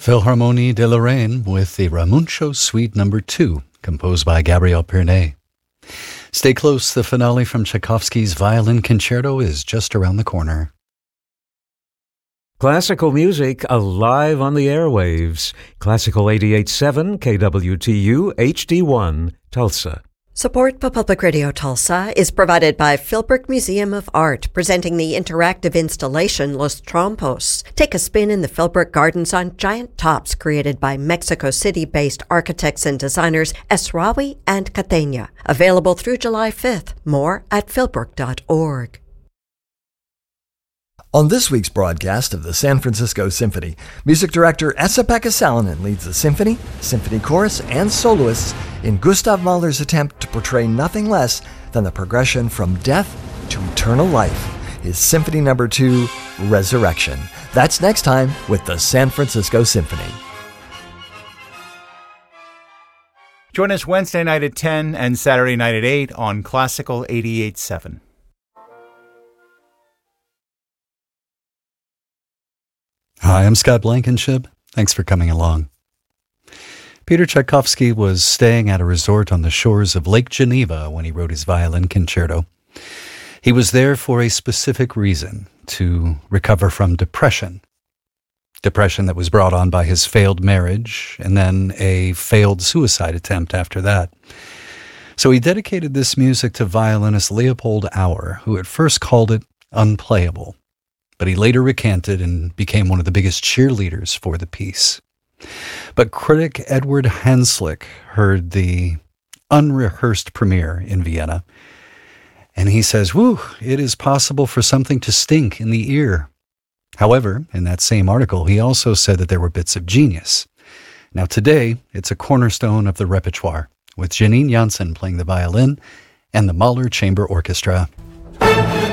Philharmonie de Lorraine with the Ramuncio Suite No. 2, composed by Gabriel Pirnet. Stay close, the finale from Tchaikovsky's Violin Concerto is just around the corner. Classical music alive on the airwaves. Classical 88.7 KWTU HD1 Tulsa. Support for Public Radio Tulsa is provided by Philbrook Museum of Art, presenting the interactive installation Los Trompos. Take a spin in the Philbrook Gardens on giant tops created by Mexico City-based architects and designers Esraoui and Catena. Available through July 5th. More at philbrook.org. On this week's broadcast of the San Francisco Symphony, music director Esa-Pekka Salonen leads the symphony, symphony chorus, and soloists in Gustav Mahler's attempt to portray nothing less than the progression from death to eternal life, his Symphony No. 2, Resurrection. That's next time with the San Francisco Symphony. Join us Wednesday night at 10 and Saturday night at 8 on Classical 88.7. Hi, I'm Scott Blankenship. Thanks for coming along. Peter Tchaikovsky was staying at a resort on the shores of Lake Geneva when he wrote his Violin Concerto. He was there for a specific reason, to recover from depression. Depression that was brought on by his failed marriage and then a failed suicide attempt after that. So he dedicated this music to violinist Leopold Auer, who at first called it unplayable. But he later recanted and became one of the biggest cheerleaders for the piece. But critic Edward Hanslick heard the unrehearsed premiere in Vienna, and he says, "Whew, it is possible for something to stink in the ear." However, in that same article, he also said that there were bits of genius. Now today, it's a cornerstone of the repertoire, with Janine Jansen playing the violin and the Mahler Chamber Orchestra.